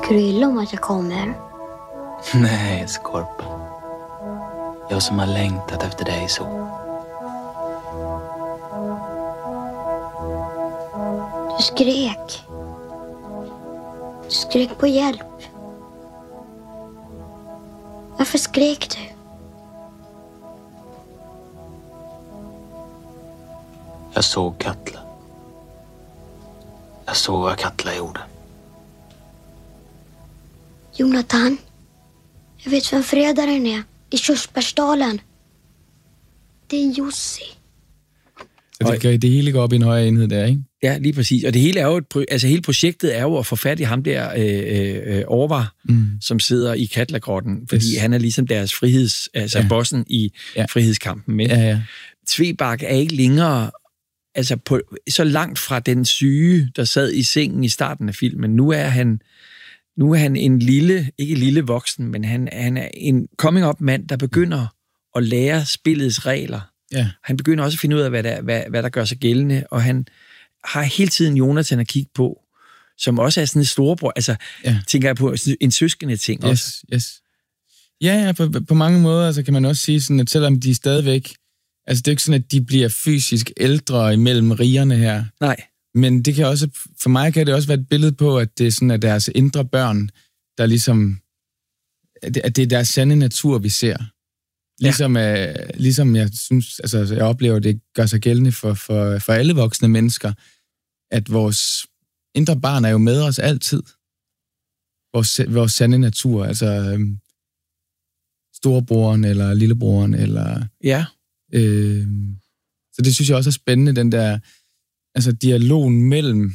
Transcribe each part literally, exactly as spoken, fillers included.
Tycker du illa om att jag kommer? Nej, Skorpa. Jag som har längtat efter dig så. Du skrek. Du skrek på hjälp. Varför skrek du? Jag såg Katla. Jag såg vad Katla gjorde. Jonathan, jag vet vem förrädaren är i Körsbärsdalen. Det er Jussi. Så det kan det hele gå op i en højere enhed der, ikke? Ja, lige præcis. Og det hele er jo et, altså hele projektet er jo at få fat i ham der øh, øh, Orvar, mm. som sidder i Katlagrotten, fordi yes. han er ligesom deres friheds, altså ja. bossen i ja. frihedskampen. Med. Ja, ja. Tvebak er ikke længere altså på, så langt fra den syge, der sad i sengen i starten af filmen. Nu er han, nu er han en lille, ikke lille voksen, men han, han er en coming-up-mand, der begynder at lære spillets regler. Ja. Han begynder også at finde ud af, hvad der, hvad, hvad der gør sig gældende, og han har hele tiden Jonathan at kigge på, som også er sådan en storebror. Altså, ja. tænker jeg på en søskende ting yes, også. Yes. Ja, ja, på, på mange måder så kan man også sige, sådan, at selvom de er stadigvæk, altså det er ikke sådan, at de bliver fysisk ældre imellem rigerne her. Nej. Men det kan også, for mig kan det også være et billede på, at det er sådan, at deres indre børn, der ligesom, at det er deres sande natur, vi ser. Ligesom, ja. øh, ligesom jeg synes, altså jeg oplever, det gør sig gældende for, for, for alle voksne mennesker, at vores indre barn er jo med os altid. Vores, vores sande natur, altså øhm, storebroren eller lillebroren, eller... Ja. Øh, så det synes jeg også er spændende, den der altså dialogen mellem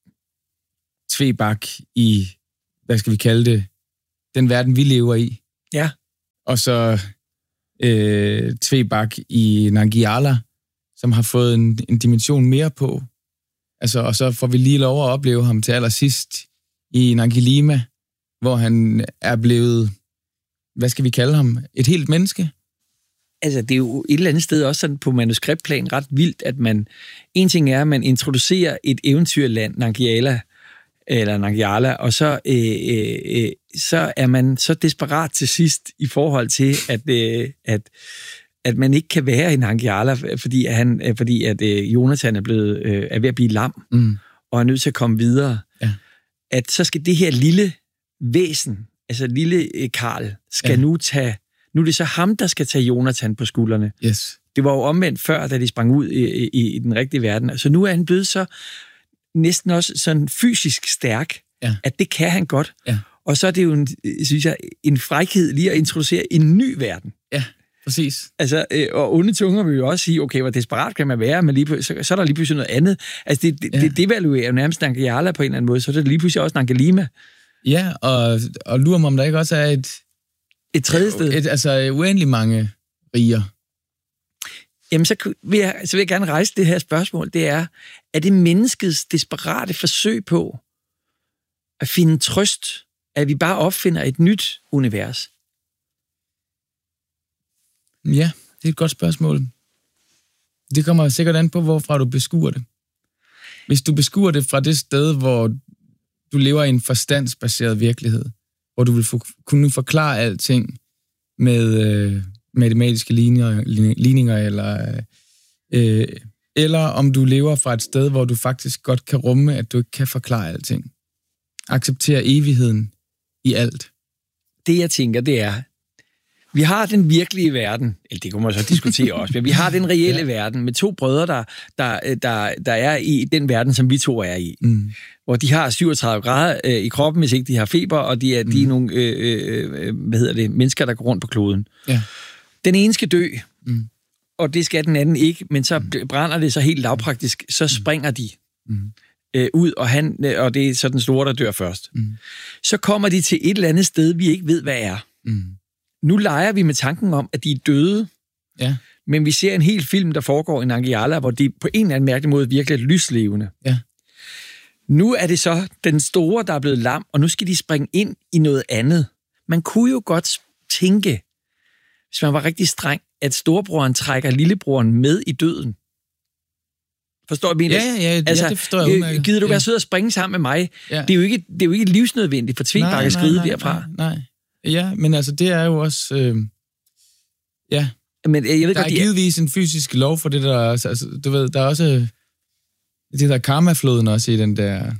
Tvebak i, hvad skal vi kalde det, den verden, vi lever i. Ja. Og så øh, Tvebak i Nangiala, som har fået en, en dimension mere på. Altså, og så får vi lige lov at opleve ham til allersidst i Nangilima, hvor han er blevet, hvad skal vi kalde ham, et helt menneske. Altså, det er jo et eller andet sted også sådan på manuskriptplan ret vildt, at man, en ting er, at man introducerer et eventyrland, Nangiala, eller Nangiala, og så, øh, øh, så er man så desperat til sidst i forhold til, at, øh, at, at man ikke kan være i Nangiala, fordi, at, han, fordi at øh, Jonathan er, blevet, øh, er ved at blive lam, mm. og er nødt til at komme videre. Ja. At så skal det her lille væsen, altså lille øh, Karl, skal ja. nu tage... Nu er det så ham, der skal tage Jonathan på skuldrene. Yes. Det var jo omvendt før, da de sprang ud i, i, i den rigtige verden. Så nu er han blevet så næsten også sådan fysisk stærk, ja. at det kan han godt. Ja. Og så er det jo, en, synes jeg, en frækhed lige at introducere en ny verden. Ja, præcis. Altså, og onde tunger vil jo også sige, okay, hvor desperat kan man være, men lige, så, så er der lige pludselig noget andet. Altså, det, det, ja. det devaluerer jo nærmest Nangiala på en eller anden måde, så er det lige pludselig også Nangilima. Ja, og, og lurer mig, om der ikke også er et... Et tredje sted? Et, altså uendelig mange riger. Jamen, så vil, jeg, så vil jeg gerne rejse det her spørgsmål. Det er, er det menneskets desperate forsøg på at finde trøst, at vi bare opfinder et nyt univers? Ja, det er et godt spørgsmål. Det kommer sikkert an på, hvorfra du beskuer det. Hvis du beskuer det fra det sted, hvor du lever i en forstandsbaseret virkelighed, hvor du vil få, kunne forklare alting med øh, matematiske ligninger, ligninger eller, øh, eller om du lever fra et sted, hvor du faktisk godt kan rumme, at du ikke kan forklare alting. Acceptere evigheden i alt. Det, jeg tænker, det er, vi har den virkelige verden, eller det kunne man så diskutere også, men vi har den reelle ja. verden med to brødre, der, der, der, der er i den verden, som vi to er i. Mm. Hvor de har syvogtredive grader øh, i kroppen, hvis ikke de har feber, og de er, mm. de er nogle øh, øh, hvad hedder det, mennesker, der går rundt på kloden. Ja. Den ene skal dø, mm. og det skal den anden ikke, men så mm. brænder det så helt lavpraktisk, så springer de mm. øh, ud, og, han, og det er så den store, der dør først. Mm. Så kommer de til et eller andet sted, vi ikke ved, hvad er. Mm. Nu leger vi med tanken om, at de er døde, ja. men vi ser en hel film, der foregår i Nangiala, hvor de på en eller anden mærkelig måde virkelig er lyslevende. Ja. Nu er det så den store, der er blevet lam, og nu skal de springe ind i noget andet. Man kunne jo godt tænke, hvis man var rigtig streng, at storebroren trækker lillebroren med i døden. Forstår du, Ja, ja, ja, altså, ja, det forstår jeg udmærket. Gider du ja. være sød og springe sammen med mig? Ja. Det, er jo ikke, det er jo ikke livsnødvendigt for Tvebakke at skride derfra. Nej, nej. Ja, men altså, det er jo også... Øh, ja. Men jeg ved der godt, er givetvis en fysisk lov for det der... Altså, du ved, der er også... Det der karmafloden også i den der...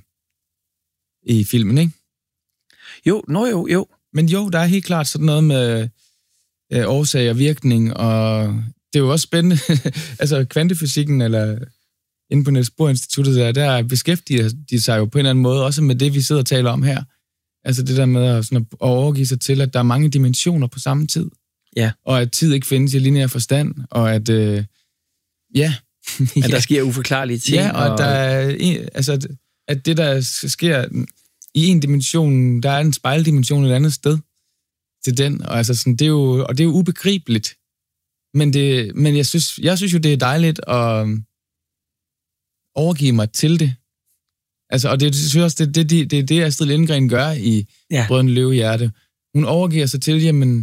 I filmen, ikke? Jo, nå jo, jo. Men jo, der er helt klart sådan noget med øh, årsag og virkning, og det er jo også spændende. Altså, kvantefysikken, eller inde på Niels Bohr Instituttet, der, der beskæftiger de sig jo på en eller anden måde, også med det, vi sidder og taler om her. Altså det der med at, sådan at overgive sig til, at der er mange dimensioner på samme tid. Ja. Og at tid ikke findes i lineær forstand, og at... Øh, ja. At der sker uforklarlige ting. Ja, og, og... at der er... Altså, at det, der sker i en dimension, der er en spejldimension et andet sted til den, og, altså sådan, det, er jo, og det er jo ubegribeligt. Men, det, men jeg, synes, jeg synes jo, det er dejligt at overgive mig til det. Altså, og det synes jeg også, det er det, det, det, Astrid Lindgren gør i ja. Brødrene Løvehjerte. Hun overgiver sig til, jamen,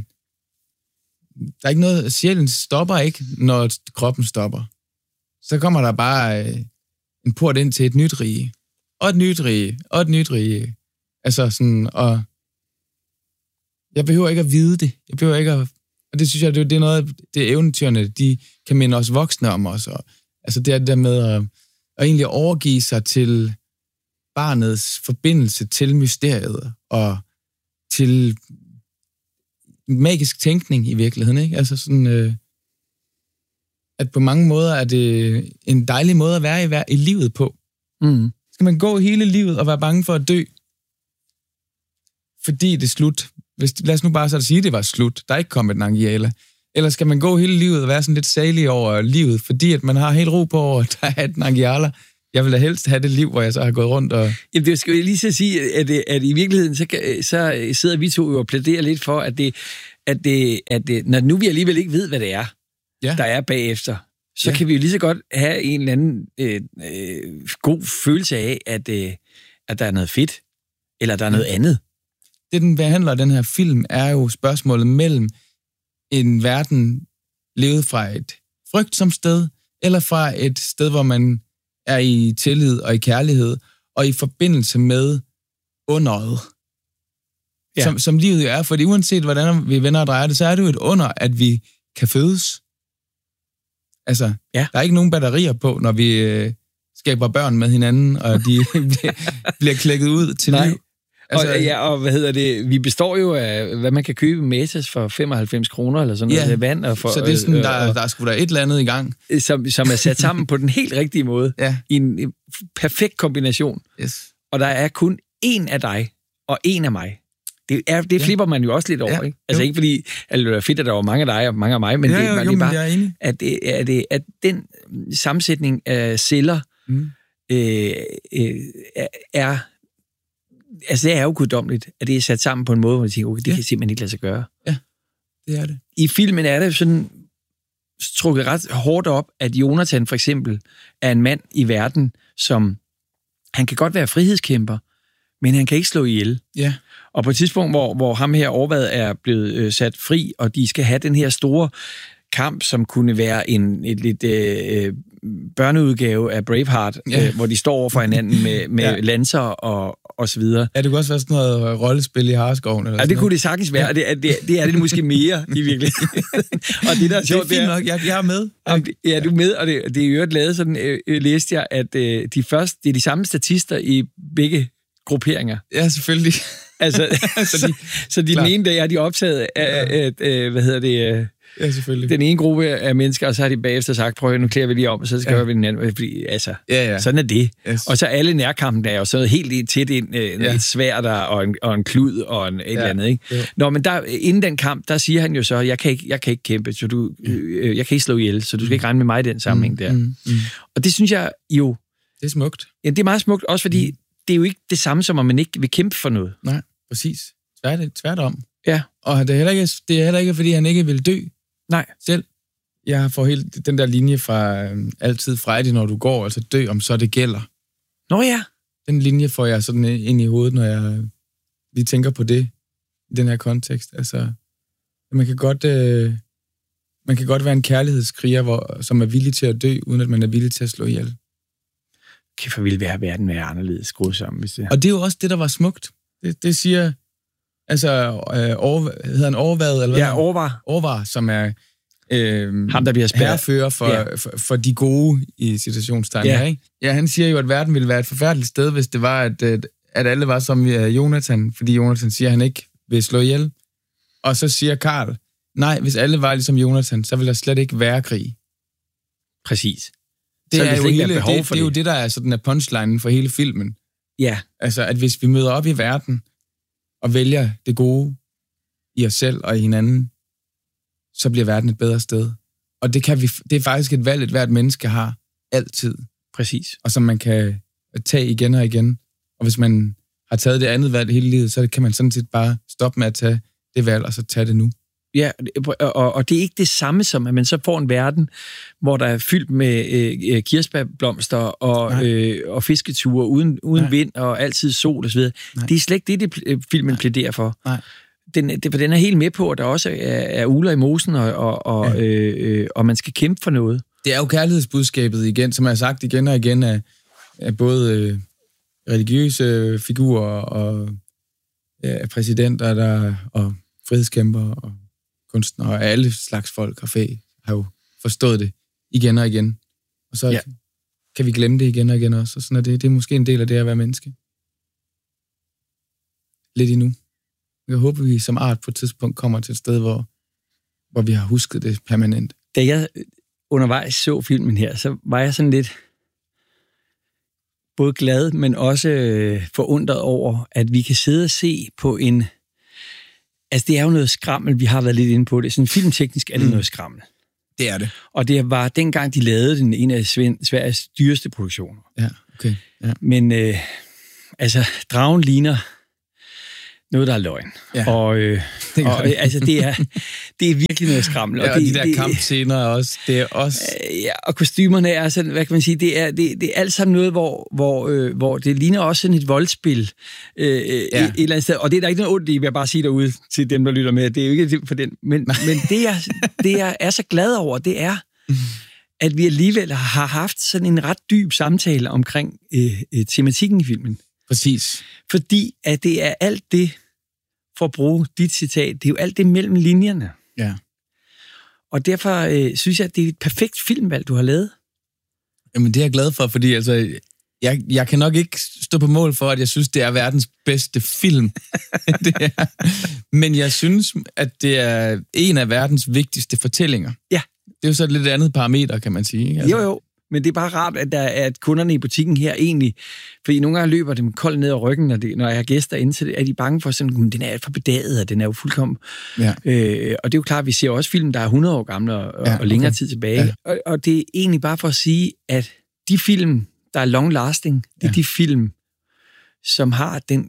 der er ikke noget, sjælen stopper ikke, når kroppen stopper. Så kommer der bare øh, en port ind til et nyt rige. Og et nyt rige, og et nyt rige. Altså sådan, og jeg behøver ikke at vide det. Jeg behøver ikke at, og det synes jeg, det er noget, det er eventyrene, de kan minde os voksne om os. Og, altså det er det der med at, at egentlig overgive sig til barnets forbindelse til mysteriet, og til magisk tænkning i virkeligheden, ikke? Altså sådan, øh, at på mange måder er det en dejlig måde at være i, være i livet på. Mm. Skal man gå hele livet og være bange for at dø, fordi det er slut? Hvis, lad os nu bare så sige, at det var slut. Der er ikke kommet en Nangijala. Eller skal man gå hele livet og være sådan lidt salig over livet, fordi at man har helt ro på over, at der er et Nangijala? Jeg vil da helst have det liv, hvor jeg så har gået rundt og... Jamen, det skal jeg lige så sige, at, at i virkeligheden, så, kan, så sidder vi to jo og plæderer lidt for, at det, at det, at det, når nu vi alligevel ikke ved, hvad det er, ja. Der er bagefter, så ja. Kan vi jo lige så godt have en eller anden øh, øh, god følelse af, at, øh, at der er noget fedt, eller der er noget ja. Andet. Det, den behandler den her film, er jo spørgsmålet mellem en verden levet fra et frygtsomt sted, eller fra et sted, hvor man er i tillid og i kærlighed, og i forbindelse med underet. Ja. Som, som livet jo er, fordi uanset hvordan vi vender og drejer det, så er det jo et under, at vi kan fødes. Altså, ja. Der er ikke nogen batterier på, når vi øh, skaber børn med hinanden, og de bliver, bliver klækket ud til Nej. Liv. Altså, og, ja, og hvad hedder det? Vi består jo af, hvad man kan købe Matas for femoghalvfems kroner, eller sådan noget, ja. Vand. Og for, så det er sådan, der, og, der er sgu da et eller andet i gang. Som, som er sat sammen på den helt rigtige måde. Ja. I en, en perfekt kombination. Yes. Og der er kun én af dig, og én af mig. Det, er, det flipper ja. Man jo også lidt over, ja. Ikke? Altså jo. Ikke fordi, at det er fedt, at der var mange af dig og mange af mig, men ja, det, jo, man, jo, det er bare, men jeg er enig. At, det, at, det, at den sammensætning af celler mm. øh, øh, er... Altså, det er jo guddommeligt, at det er sat sammen på en måde, hvor man tænker, okay, det ja. Kan simpelthen ikke lade sig gøre. Ja, det er det. I filmen er det sådan trukket ret hårdt op, at Jonathan for eksempel er en mand i verden, som han kan godt være frihedskæmper, men han kan ikke slå ihjel. Ja. Og på et tidspunkt, hvor, hvor ham her Orvad er blevet øh, sat fri, og de skal have den her store kamp, som kunne være en et lidt øh, børneudgave af Braveheart, ja. øh, hvor de står over for hinanden med, med ja. Lanser og, og så videre. Ja, det kunne også være sådan noget rollespil i Hareskoven. Eller ja, det kunne det sagtens være, ja. det, det, det er det måske mere i virkeligheden. Og det der er sjovt, det er fint nok, jeg, jeg er med. Ja, du er med, og det, det er jo øvrigt lavet sådan, øh, læste jeg, at øh, de første, det er de samme statister i begge grupperinger. Ja, selvfølgelig. Altså, så, de, så de den ene dag er de optaget af, ja. at, øh, hvad hedder det... Øh, Ja, selvfølgelig. Den ene gruppe af mennesker, og så har de bagefter sagt, prøv at nu klæder vi lige om, og så skal ja. Vi den anden. Fordi, altså, ja, ja. Sådan er det. Yes. Og så alle nærkampen der er jo sådan helt tæt ind, øh, ja. Et sværd der, og en, og en klud, og en, et ja. Eller andet. Ikke? Ja. Nå, men der, inden den kamp, der siger han jo så, jeg kan ikke, jeg kan ikke kæmpe, så du, øh, jeg kan ikke slå ihjel, så du skal ikke regne med mig i den sammenhæng mm, der. Mm, mm. Og det synes jeg jo... Det er smukt. Ja, det er meget smukt, også fordi mm. det er jo ikke det samme som, at man ikke vil kæmpe for noget. Nej, præcis. Tvært, tværtom. Ja. Og det er, heller ikke, det er heller ikke, fordi han ikke vil dø. Nej. Selv. Jeg får helt den der linje fra øh, altid frejdig, når du går, altså dø, om så det gælder. Nå ja. Den linje får jeg sådan ind i hovedet, når jeg vi tænker på det i den her kontekst. Altså, man kan godt, øh, man kan godt være en kærlighedskriger, hvor, som er villig til at dø, uden at man er villig til at slå ihjel. kæft, hvor ville være verden være anderledes skruet sammen, hvis det... Og det er jo også det, der var smukt. Det, det siger, altså, øh, over, hedder han Overvad, eller hvad? Ja, Overvar. Overvar, som er øh, ham, der bliver spærret. Herrefører for, ja. for, for de gode i citationstegn. Ja. Ikke? Ja, han siger jo, at verden ville være et forfærdeligt sted, hvis det var, at, at alle var som Jonathan, fordi Jonathan siger, at han ikke vil slå ihjel. Og så siger Karl, nej, hvis alle var ligesom Jonathan, så ville der slet ikke være krig. Præcis. Det, er jo, hele, det, det, det er jo det, der er sådan en punchline for hele filmen. Ja. Altså, at hvis vi møder op i verden og vælger det gode i os selv og i hinanden, så bliver verden et bedre sted. Og det, kan vi, det er faktisk et valg, et hvert menneske har altid. Præcis. Og som man kan tage igen og igen. Og hvis man har taget det andet valg hele livet, så kan man sådan set bare stoppe med at tage det valg, og så tage det nu. Ja, og, og det er ikke det samme som, at man så får en verden, hvor der er fyldt med øh, kirsebærblomster og, øh, og fisketure uden, uden vind og altid sol og så videre. Det er slet ikke det, det filmen Nej. plæderer for. Nej. Den, det, den er helt med på, at der også er, er uler i mosen, og, og, og, ja. øh, og man skal kæmpe for noget. Det er jo kærlighedsbudskabet igen, som jeg har sagt igen og igen, af, af både øh, religiøse figurer og ja, præsidenter der, og frihedskæmper og kunstnere og alle slags folk og fag har jo forstået det igen og igen. Og så ja. kan vi glemme det igen og igen også. Og sådan er det. Det er måske en del af det at være menneske. Lidt endnu. Jeg håber, vi som art på et tidspunkt kommer til et sted, hvor, hvor vi har husket det permanent. Da jeg undervejs så filmen her, så var jeg sådan lidt både glad, men også øh, forundret over, at vi kan sidde og se på en... Altså, det er jo noget skrammel, vi har været lidt inde på det. Sådan filmteknisk er det mm. noget skrammel. Det er det. Og det var dengang, de lavede den, en af Sveriges dyreste produktioner. Ja, okay. Ja. Men øh, altså, dragen ligner noget, der er løgn. Ja. Og, øh, det og øh, altså, det er, det er virkelig noget skrammel. Ja, og, og de det, der det, kampscener også, det er også... Øh, ja, og kostymerne er sådan, hvad kan man sige, det er, det, det er alt sammen noget, hvor, hvor, øh, hvor det ligner også sådan et voldspil øh, ja. et, et eller andet sted. Og det er der ikke noget ondt i, vil jeg bare sige derude til dem, der lytter med. Det er jo ikke for den. Men, men det, jeg, det, jeg er så glad over, det er, at vi alligevel har haft sådan en ret dyb samtale omkring øh, øh, tematikken i filmen. Præcis. Fordi at det er alt det, for at bruge dit citat, det er jo alt det mellem linjerne. Ja. Og derfor øh, synes jeg, at det er et perfekt filmvalg, du har lavet. Jamen, det er jeg glad for, fordi altså, jeg, jeg kan nok ikke stå på mål for, at jeg synes, det er verdens bedste film. det er. Men jeg synes, at det er en af verdens vigtigste fortællinger. Ja. Det er jo så et lidt andet parameter, kan man sige. Altså. Jo, jo. Men det er bare rart, at, der, at kunderne i butikken her egentlig, fordi nogle gange løber dem koldt ned ad ryggen, når, det, når jeg har gæster ind, så er de bange for sådan, den er alt for bedaget, og den er jo fuldkommen... Ja. Øh, og det er jo klart, at vi ser også film, der er hundrede år gamle og, ja, og længere okay. tid tilbage. Ja. Og, og det er egentlig bare for at sige, at de film, der er long-lasting, det er ja. de film, som har den,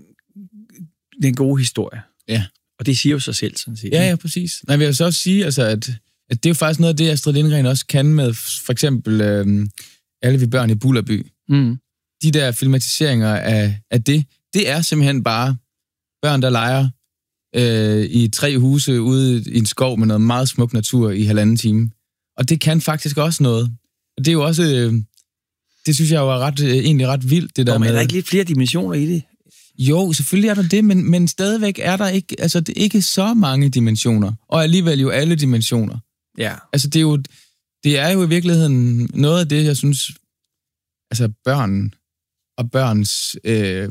den gode historie. Ja. Og det siger jo sig selv, sådan set. Ja, ja, præcis. Nej, jeg vil så også sige, altså, at at det er jo faktisk noget af det, Astrid Lindgren også kan med, for eksempel øh, Alle vi børn i Bullerby. Mm. De der filmatiseringer af, af det, det er simpelthen bare børn, der leger øh, i tre huse ude i en skov med noget meget smuk natur i halvanden time. Og det kan faktisk også noget. Og det er jo også, øh, det synes jeg jo er ret, øh, egentlig ret vildt, det der og, med... Men er der ikke lidt flere dimensioner i det? Jo, selvfølgelig er der det, men, men stadigvæk er der ikke, altså det er ikke så mange dimensioner, og alligevel jo alle dimensioner. Ja. Altså, det er, jo, det er jo i virkeligheden noget af det, jeg synes, altså børn og børns øh,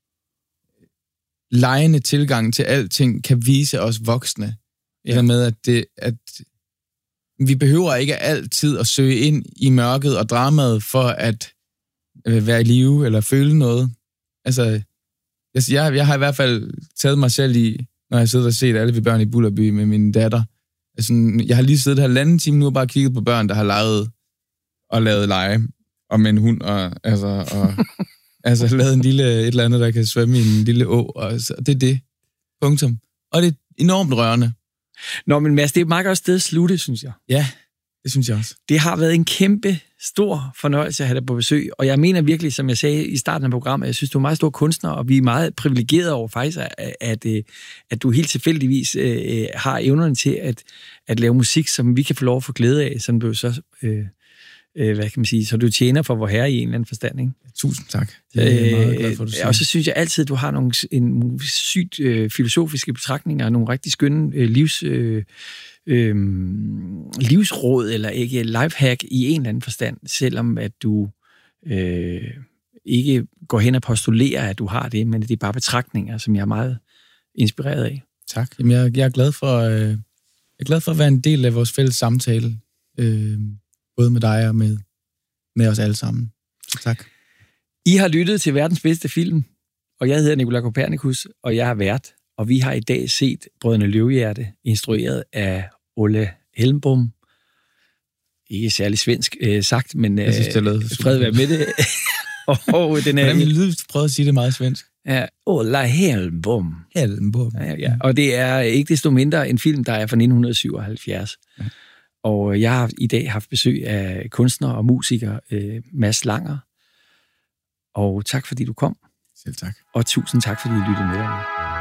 legende tilgang til alting kan vise os voksne. Ja. Eller med, at, det, at vi behøver ikke altid at søge ind i mørket og dramaet for at øh, være i live eller føle noget. Altså, jeg, jeg har i hvert fald taget mig selv i, når jeg sidder og set Alle vi børn i Bullerby med min datter. Altså, jeg har lige siddet halvanden time nu og bare kigget på børn, der har leget og lavet lege, og med en hund, og, altså, og altså, lavet en lille, et eller andet, der kan svømme i en lille å, og så, det er det. Punktum. Og det er enormt rørende. Nå, men Mads, det er et meget godt sted at slutte, synes jeg. Ja, det synes jeg også. Det har været en kæmpe stor fornøjelse at have dig på besøg, og jeg mener virkelig, som jeg sagde i starten af programmet, jeg synes, du er meget stor kunstner, og vi er meget privilegerede over faktisk, at, at, at du helt tilfældigvis øh, har evnerne til at, at lave musik, som vi kan få lov at få glæde af, som du så øh, øh, hvad kan man sige, så du tjener for vor herre i en eller anden forstand, ikke? Tusind tak. Det er jeg meget glad for, du siger. Og så synes jeg altid, at du har nogle, en, nogle sygt øh, filosofiske betragtninger, nogle rigtig skønne øh, livs, øh, øh, livsråd, eller ikke lifehack i en eller anden forstand, selvom at du øh, ikke går hen og postulerer, at du har det, men det er bare betragtninger, som jeg er meget inspireret af. Tak. Jamen, jeg, jeg, er glad for, øh, jeg er glad for at være en del af vores fælles samtale, øh, både med dig og med, med os alle sammen. Så tak. I har lyttet til verdens bedste film, og jeg hedder Nikolaj Kopernikus, og jeg har vært, og vi har i dag set Brødrene Løvehjerte, instrueret af Olle Hjelmbom. Ikke særlig svensk øh, sagt, men øh, synes, det fred være med det. og den er... Hvordan vil lyde, prøve at sige det meget svensk? Ja, Olle Hjelmbom. Hjelmbom. Ja, ja. Og det er ikke desto mindre en film, der er fra nitten syvoghalvfjerds. Ja. Og jeg har i dag haft besøg af kunstner og musiker øh, Mads Langer. Og tak fordi du kom. Selv tak. Og tusind tak fordi I lyttede med.